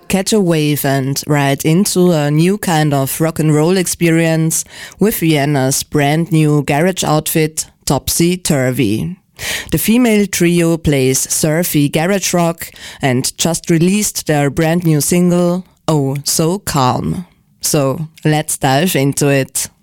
Catch a wave and ride into a new kind of rock and roll experience with Vienna's brand new garage outfit, Topsy Turvy. The female trio plays surfy garage rock and just released their brand new single, Oh So Calm. So let's dive into it.